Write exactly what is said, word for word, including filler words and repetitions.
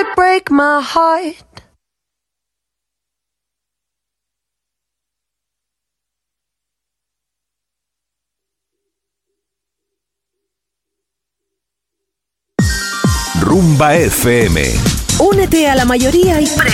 break my heart. Rumba F M. Únete a la mayoría y